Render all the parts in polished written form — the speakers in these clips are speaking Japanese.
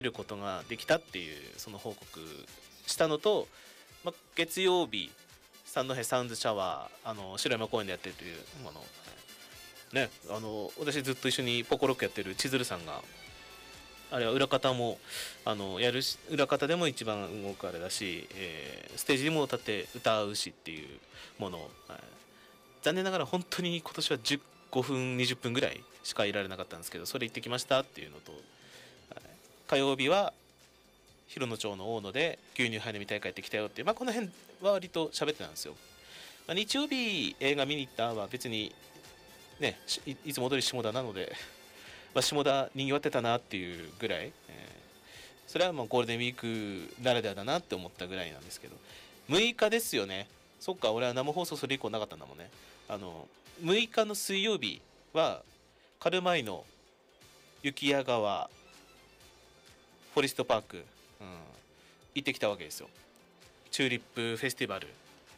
ることができたっていうその報告したのと、月曜日三戸サウンズシャワー白山公園でやってるというものね、私ずっと一緒にポコロックやってる千鶴さんがあれは裏方もやるし、裏方でも一番動くあれだし、ステージにも立って歌うしっていうものを、残念ながら本当に今年は15分20分ぐらいしかいられなかったんですけど、それ行ってきましたっていうのと、火曜日は広野町の大野で牛乳杯飲み大会行ってきたよっていう、この辺は割と喋ってたんですよ。日曜日映画見に行ったは別にね、いつも通り下田なので下田にぎわってたなっていうぐらい、それはもうゴールデンウィークならではだなって思ったぐらいなんですけど、6日ですよね。そっか、俺は生放送それ以降なかったんだもんね。6日の水曜日はカルマイの雪屋川フォレストパーク、行ってきたわけですよ。チューリップフェスティバル。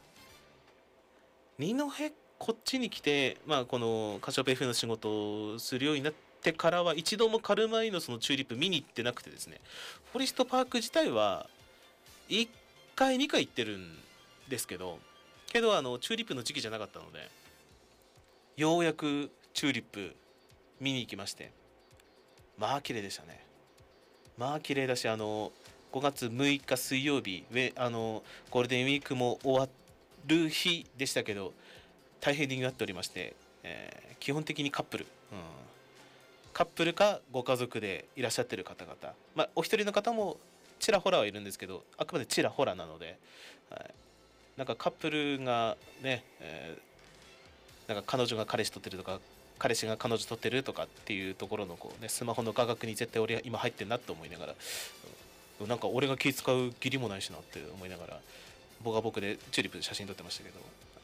二戸こっちに来て、このカシオペ F の仕事をするようになってからは一度もカルマイのそのチューリップ見に行ってなくてですね、フォレストパーク自体は1回2回行ってるんですけどチューリップの時期じゃなかったので、ようやくチューリップ見に行きまして、綺麗でしたね。綺麗だし、5月6日水曜日ゴールデンウィークも終わる日でしたけど大変にぎわっておりまして、基本的にカップル、カップルかご家族でいらっしゃってる方々、お一人の方もちらほらはいるんですけど、あくまでちらほらなので、なんかカップルがね、なんか彼女が彼氏取ってるとか彼氏が彼女取ってるとかっていうところのスマホの画角に絶対俺今入ってんなと思いながら、なんか俺が気使う義理もないしなって思いながら、僕は僕でチューリップで写真撮ってましたけど、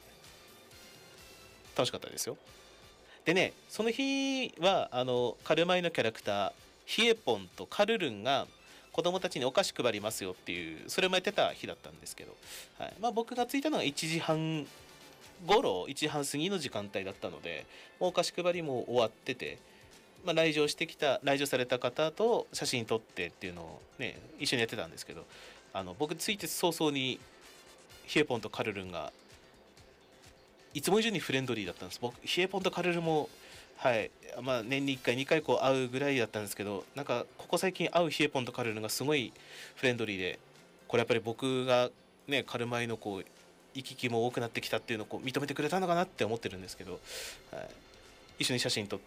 楽しかったですよ。でね、その日はカルマイのキャラクターヒエポンとカルルンが子供たちにお菓子配りますよっていう、それもやってた日だったんですけど、僕が着いたのは1時半頃、1時半過ぎの時間帯だったので、もうお菓子配りも終わってて、来場された方と写真撮ってっていうのをね一緒にやってたんですけど、僕着いて早々にヒエポンとカルルンがいつも以上にフレンドリーだったんです。僕ヒエポンとカルルも年に1回2回会うぐらいだったんですけど、なんかここ最近会うヒエポンとカルルがすごいフレンドリーで、これやっぱり僕がねカルマイの行き来も多くなってきたっていうのを認めてくれたのかなって思ってるんですけど、一緒に写真撮って、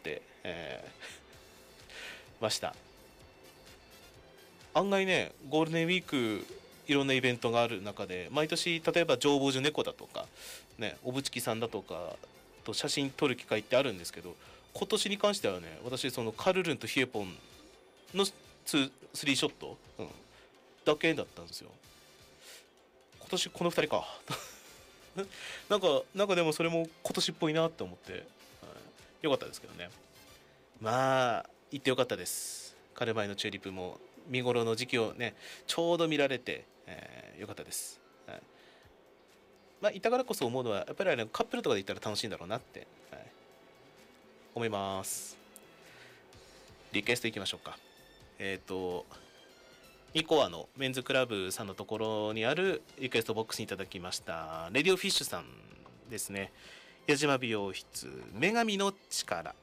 ました。案外ねゴールデンウィークいろんなイベントがある中で、毎年例えば浄法寺猫だとかね、小渕さんだとかと写真撮る機会ってあるんですけど、今年に関してはね、私そのカルルンとヒエポンのスリーショット、だけだったんですよ。今年この2人かなんかでもそれも今年っぽいなって思って、よかったですけどね。行ってよかったです。カルマイのチューリップも見頃の時期をねちょうど見られて、よかったです。いたからこそ思うのはやっぱりカップルとかで行ったら楽しいんだろうなって、思います。リクエストいきましょうか。ニコアのメンズクラブさんのところにあるリクエストボックスにいただきましたレディオフィッシュさんですね。矢島美容室女神の力。